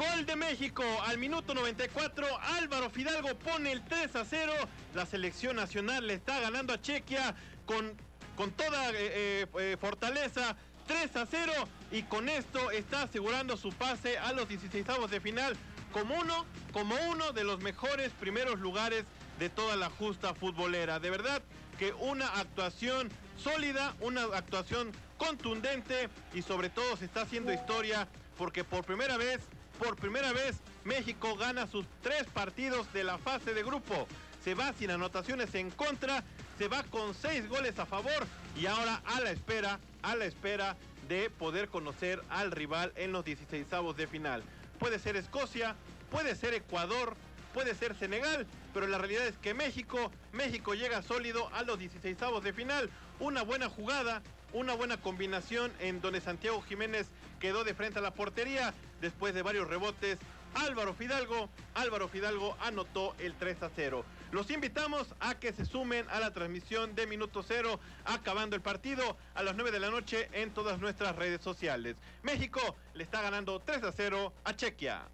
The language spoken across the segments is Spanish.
Gol de México al minuto 94, Álvaro Fidalgo pone el 3-0, la selección nacional le está ganando a Chequia con toda fortaleza, 3-0, y con esto está asegurando su pase a los 16avos de final como uno de los mejores primeros lugares de toda la justa futbolera. De verdad que una actuación sólida, una actuación contundente, y sobre todo se está haciendo historia porque por primera vez México gana sus 3 partidos de la fase de grupo. Se va sin anotaciones en contra, se va con 6 goles a favor, y ahora a la espera de poder conocer al rival en los 16avos de final. Puede ser Escocia, puede ser Ecuador, puede ser Senegal, pero la realidad es que México llega sólido a los 16avos de final. Una buena jugada, una buena combinación en donde Santiago Jiménez quedó de frente a la portería. Después de varios rebotes, Álvaro Fidalgo anotó el 3-0. Los invitamos a que se sumen a la transmisión de Minuto Cero, acabando el partido a las 9 de la noche en todas nuestras redes sociales. México le está ganando 3-0 a Chequia.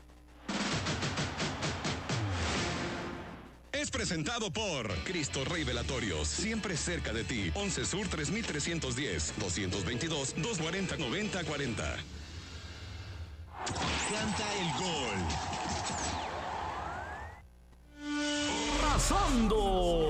Es presentado por Cristo Rey Velatorios, siempre cerca de ti. 11 Sur 3310, 222-240-9040. Canta el gol. Pasando